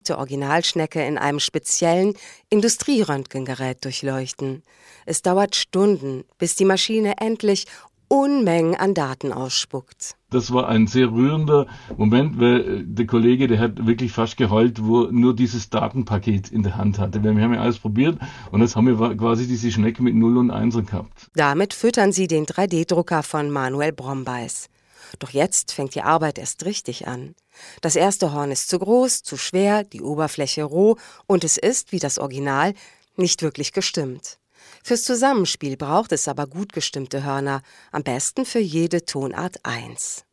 Die Originalschnecke in einem speziellen Industrieröntgengerät durchleuchten. Es dauert Stunden, bis die Maschine endlich Unmengen an Daten ausspuckt. Das war ein sehr rührender Moment, weil der Kollege, der hat wirklich fast geheult, wo er nur dieses Datenpaket in der Hand hatte. Wir haben ja alles probiert und jetzt haben wir quasi diese Schnecke mit 0 und 1 gehabt. Damit füttern sie den 3D-Drucker von Manuel Brombeis. Doch jetzt fängt die Arbeit erst richtig an. Das erste Horn ist zu groß, zu schwer, die Oberfläche roh und es ist, wie das Original, nicht wirklich gestimmt. Fürs Zusammenspiel braucht es aber gut gestimmte Hörner, am besten für jede Tonart 1.